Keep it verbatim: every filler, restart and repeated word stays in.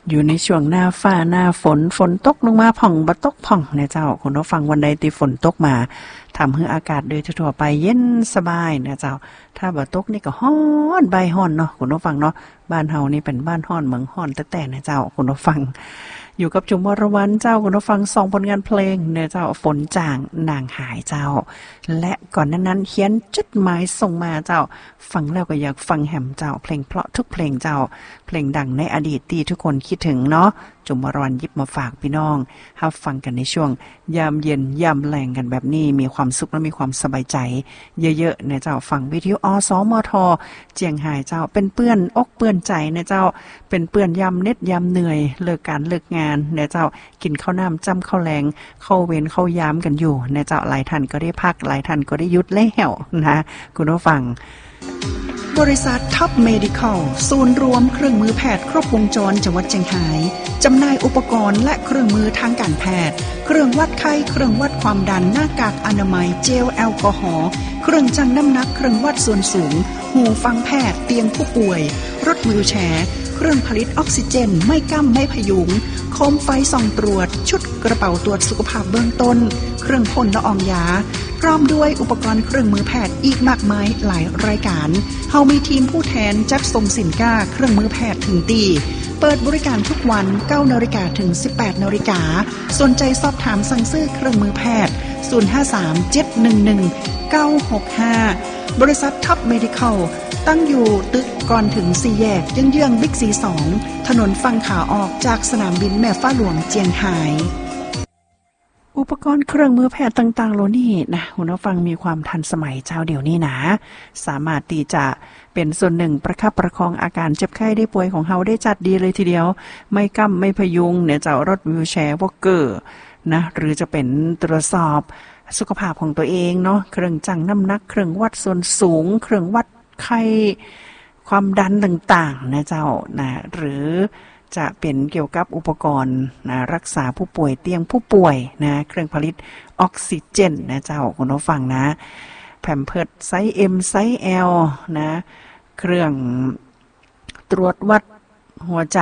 อยู่ในช่วงหน้าฟ้าหน้าฝนฝนตกลงมาผ่องบ่ตกผ่องนะเจ้าคุณผู้ฟังวันใดที่ฝนตกมาทำให้อากาศโดยทั่วไปเย็นสบายนะเจ้าถ้าบ่ตกนี่ก็ฮ้อนใบฮ้อนเนาะคุณผู้ฟังเนาะบ้านเฮานี่เป็นบ้านฮ้อนเมืองฮ้อนแต่ๆนะเจ้าคุณผู้ฟังอยู่กับจุ๋มวรวรรณเจ้าคุณผู้ฟังสองผลงานเพลงเนี่ยเจ้าฝนจางนางหายเจ้าและก่อนนั้นๆเขียนจดหมายส่งมาเจ้าฟังแล้วก็อยากฟังแหมเจ้าเพลงเพราะทุกเพลงเจ้าเพลงดังในอดีตที่ทุกคนคิดถึงเนาะจุ๋มวรวรรณหยิบมาฝากพี่น้องรับฟังกันในช่วงยามเย็นยามแลงกันแบบนี้มีความสุขและมีความสบายใจเยอะๆเนี่ยเจ้าฟังวิทยุอสมทเจียงไฮ้เจ้าเป็นเปื้อนอกเปื้อนใจนะเจ้าเป็นเปื้อนยามเหน็ดยามเหนื่อยเลิกการเลิกงานเนี่ยเจ้ากินข้าวน้ำจ้ำข้าวแรงเข้าเวรเข้ายามกันอยู่เนี่ยเจ้าหลายท่านก็ได้พักหลายท่านก็ได้หยุดแล้วนะคุณผู้ฟังบริษัทท็อปเมดิคอลศูนย์รวมเครื่องมือแพทย์ครบวงจรจังหวัดเชียงรายจำหน่ายอุปกรณ์และเครื่องมือทางการแพทย์เครื่องวัดไข้เครื่องวัดความดันหน้ากากอนามัยเจลแอลกอฮอล์เครื่องชั่งน้ำหนักเครื่องวัดส่วนสูงหูฟังแพทย์เตียงผู้ป่วยรถวีลแชร์เครื่องผลิตออกซิเจนไม่ก้ำไม่พยุงโคมไฟส่องตรวจชุดกระเป๋าตรวจสุขภาพเบื้องต้นเครื่องพ่นละอองยาพร้อมด้วยอุปกรณ์เครื่องมือแพทย์อีกมากมายหลายรายการเฮามีทีมผู้แทนจัดส่งสินค้าเครื่องมือแพทย์ถึงตีเปิดบริการทุกวัน เก้านาฬิกา ถึง สิบแปดนาฬิกาสนใจสอบถามสั่งซื้อเครื่องมือแพทย์ศูนย์ ห้า สาม เจ็ด หนึ่ง หนึ่ง เก้า หก ห้าบริษัทท็อปเมดิคอลตั้งอยู่ตึกก่อนถึงสี่แยกเยื้องๆบิ๊กซีสองถนนฝั่งขาออกจากสนามบินแม่ฟ้าหลวงเจียงไฮ้อุปกรณ์เครื่องมือแพทย์ต่างๆเหล่านี้นะคุณผู้ฟังมีความทันสมัยเจ้าเดี๋ยวนี้นะสามารถที่จะเป็นส่วนหนึ่งประคับประคองอาการเจ็บไข้ได้ป่วยของเฮาได้จัดดีเลยทีเดียวไม่ก้ำไม่พยุงเนี่ยเจ้ารถวีลแชร์วอล์กเกอร์นะหรือจะเป็นตรวจสอบสุขภาพของตัวเองเนาะเครื่องชั่งน้ำหนักเครื่องวัดส่วนสูงเครื่องวัดไข้ความดันต่างๆนะเจ้านะหรือจะเป็นเกี่ยวกับอุปกรณ์นะรักษาผู้ป่วยเตียงผู้ป่วยนะเครื่องผลิตออกซิเจนนะเจ้าคุณผู้ฟังนะแพมเพิร์สไซส์ M ไซส์ L นะเครื่องตรวจวัดหัวใจ